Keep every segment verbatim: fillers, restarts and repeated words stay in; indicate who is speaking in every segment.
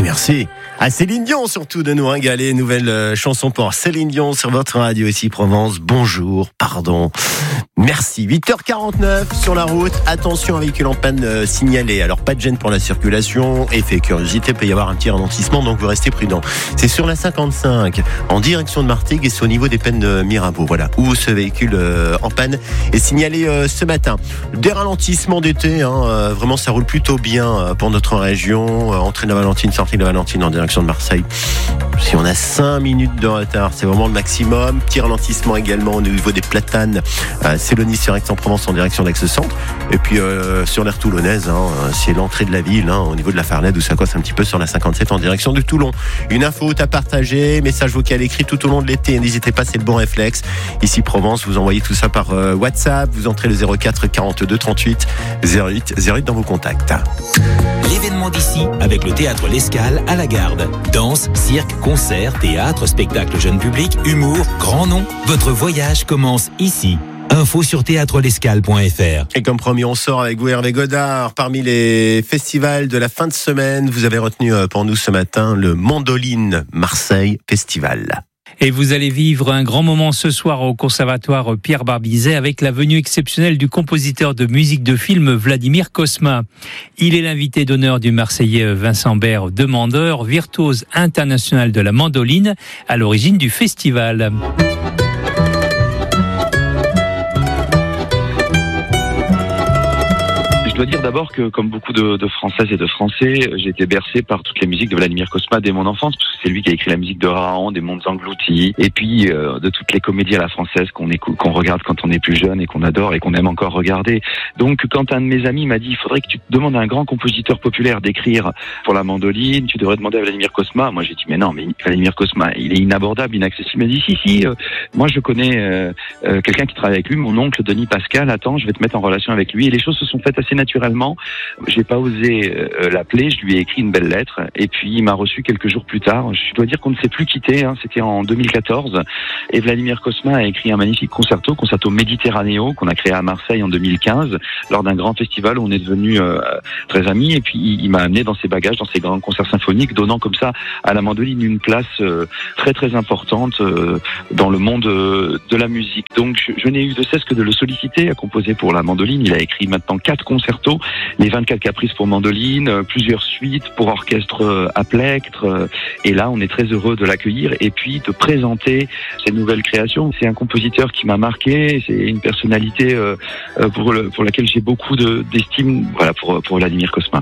Speaker 1: merci à Céline Dion surtout de nous régaler. Nouvelle euh, chanson pour Céline Dion sur votre radio ici Provence. Bonjour, pardon, merci. huit heures quarante-neuf sur la route. Attention, un véhicule en panne euh, signalé. Alors pas de gêne pour la circulation. Effet curiosité, peut y avoir un petit ralentissement, donc vous restez prudent. C'est sur la cinquante-cinq en direction de Martigues et c'est au niveau des pennes de Mirabeau. Voilà où ce véhicule euh, en panne est signalé euh, ce matin. Des ralentissements d'été, hein, euh, vraiment ça roule plutôt bien euh, pour notre région. Euh, entrée de la Valentine, sortie de la Valentine en direction de Marseille. Si on a cinq minutes de retard, c'est vraiment le maximum. Petit ralentissement également au niveau des Platanes, euh, Célonis sur Aix-en-Provence en direction d'Aix-Centre. Et puis euh, sur l'aire toulonnaise, hein, c'est l'entrée de la ville, hein, au niveau de la Farnède où ça coince un petit peu sur la cinquante-sept en direction de Toulon. Une info à partager, message vocal écrit tout au long de l'été. N'hésitez pas, c'est le bon réflexe. Ici Provence, vous envoyez tout ça par euh, WhatsApp. Vous entrez le zéro quatre quarante-deux trente-huit zéro huit zéro huit dans vos contacts.
Speaker 2: L'événement d'ici avec le théâtre L'Escale à la Garde. Danse, cirque, concert, théâtre, spectacle jeune public, humour, grand nom. Votre voyage commence ici. Info sur théâtre l'escale point f r.
Speaker 1: Et comme promis, on sort avec vous, Hervé Godard. Parmi les festivals de la fin de semaine, vous avez retenu pour nous ce matin le Mandoline Marseille Festival.
Speaker 3: Et vous allez vivre un grand moment ce soir au Conservatoire Pierre Barbizet avec la venue exceptionnelle du compositeur de musique de film Vladimir Cosma. Il est l'invité d'honneur du Marseillais Vincent Bert Demandeur, virtuose international de la mandoline, à l'origine du festival.
Speaker 4: Je dois dire d'abord que, comme beaucoup de, de Françaises et de Français, j'ai été bercé par toutes les musiques de Vladimir Cosma dès mon enfance, parce que c'est lui qui a écrit la musique de Rahan, des Mondes Engloutis, et puis euh, de toutes les comédies à la française qu'on écoute, qu'on regarde quand on est plus jeune et qu'on adore et qu'on aime encore regarder. Donc, quand un de mes amis m'a dit, il faudrait que tu te demandes à un grand compositeur populaire d'écrire pour la mandoline, tu devrais demander à Vladimir Cosma. Moi, j'ai dit, mais non, mais Vladimir Cosma, il est inabordable, inaccessible. Il m'a dit, si, si, euh, moi je connais euh, euh, quelqu'un qui travaille avec lui, mon oncle Denis Pascal, attends, je vais te mettre en relation avec lui. Et les choses se sont faites assez naturellement. J'ai pas osé euh, l'appeler, je lui ai écrit une belle lettre et puis il m'a reçu quelques jours plus tard. Je dois dire qu'on ne s'est plus quitté, hein. C'était en deux mille quatorze et Vladimir Cosma a écrit un magnifique concerto, concerto Méditerranéo qu'on a créé à Marseille en deux mille quinze lors d'un grand festival où on est devenus euh, très amis et puis il, il m'a amené dans ses bagages, dans ses grands concerts symphoniques, donnant comme ça à la mandoline une place euh, très très importante euh, dans le monde euh, de la musique. Donc je, je n'ai eu de cesse que de le solliciter à composer pour la mandoline. Il a écrit maintenant quatre concertos, les vingt-quatre caprices pour mandoline, euh, plusieurs suites pour orchestre euh, à plectre. Euh, et là, on est très heureux de l'accueillir et puis de présenter ces nouvelles créations. C'est un compositeur qui m'a marqué, c'est une personnalité euh, pour, le, pour laquelle j'ai beaucoup de, d'estime, voilà, pour, pour Vladimir Cosma.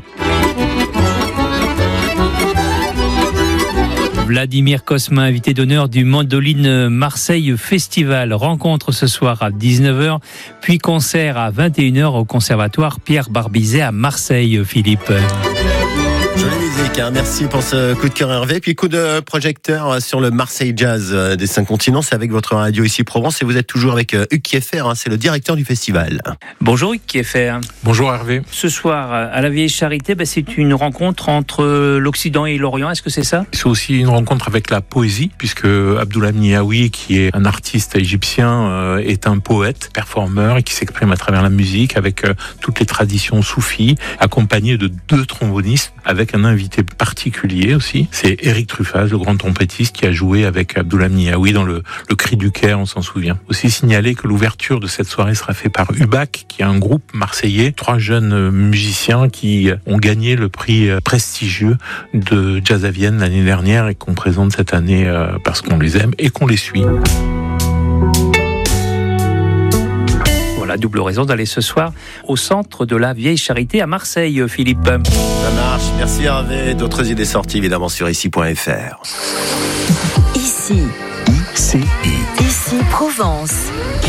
Speaker 3: Vladimir Cosma, invité d'honneur du Mandoline Marseille Festival. Rencontre ce soir à dix-neuf heures, puis concert à vingt et une heures au Conservatoire Pierre Barbizet à Marseille, Philippe.
Speaker 1: Jolie musique, hein. Merci pour ce coup de cœur Hervé. Puis coup de projecteur sur le Marseille Jazz des cinq continents, c'est avec votre radio ici Provence et vous êtes toujours avec Hugues Kieffer, hein. C'est le directeur du festival.
Speaker 3: Bonjour Hugues Kieffer.
Speaker 5: Bonjour Hervé.
Speaker 3: Ce soir à la Vieille Charité, bah, c'est une rencontre entre l'Occident et l'Orient, est-ce que c'est ça ?
Speaker 5: C'est aussi une rencontre avec la poésie, puisque Abdoulhamid Yaoui, qui est un artiste égyptien, euh, est un poète, performeur et qui s'exprime à travers la musique avec euh, toutes les traditions soufis, accompagné de deux trombonistes avec un invité particulier aussi, c'est Eric Truffaz, le grand trompettiste qui a joué avec Abdoulhamid Yaoui dans le, le Cri du Caire, on s'en souvient. Aussi signaler que l'ouverture de cette soirée sera faite par U B A C, qui est un groupe marseillais, trois jeunes musiciens qui ont gagné le prix prestigieux de Jazz à Vienne l'année dernière et qu'on présente cette année parce qu'on les aime et qu'on les suit.
Speaker 3: La double raison d'aller ce soir au centre de la Vieille Charité à Marseille, Philippe.
Speaker 1: Ça marche, merci Hervé. D'autres idées sorties évidemment sur ici point f r.
Speaker 6: Ici,
Speaker 2: I C I.
Speaker 6: ici Provence.